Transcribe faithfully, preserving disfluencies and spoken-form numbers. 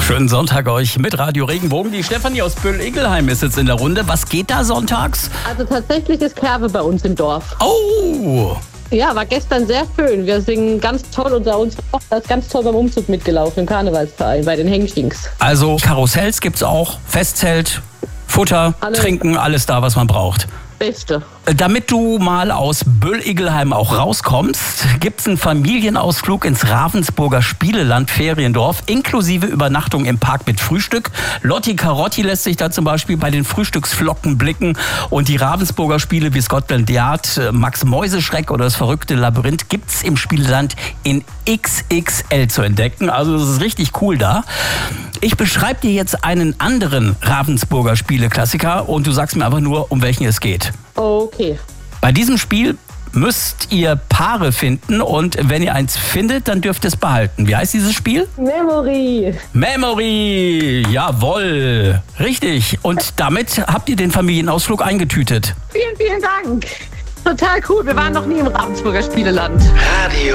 Schönen Sonntag euch mit Radio Regenbogen. Die Stefanie aus Böll-Igelheim ist jetzt in der Runde. Was geht da sonntags? Also tatsächlich ist Kerbe bei uns im Dorf. Oh! Ja, war gestern sehr schön. Wir singen ganz toll und unsere Tochter ist ganz toll beim Umzug mitgelaufen im Karnevalsverein bei den Hengstings. Also Karussells gibt's auch, Festzelt, Futter, Alles. Trinken, alles da, was man braucht. Beste. Damit du mal aus Böll-Igelheim auch rauskommst, gibt's einen Familienausflug ins Ravensburger Spieleland Feriendorf, inklusive Übernachtung im Park mit Frühstück. Lotti Carotti lässt sich da zum Beispiel bei den Frühstücksflocken blicken. Und die Ravensburger Spiele wie Scotland Yard, Max Mäuseschreck oder das verrückte Labyrinth gibt's im Spieleland in X X L zu entdecken. Also das ist richtig cool da. Ich beschreibe dir jetzt einen anderen Ravensburger Spieleklassiker und du sagst mir einfach nur, um welchen es geht. Okay. Bei diesem Spiel müsst ihr Paare finden und wenn ihr eins findet, dann dürft ihr es behalten. Wie heißt dieses Spiel? Memory. Memory, jawohl, richtig. Und damit habt ihr den Familienausflug eingetütet. Vielen, vielen Dank. Total cool. Wir waren noch nie im Ravensburger Spieleland. Radio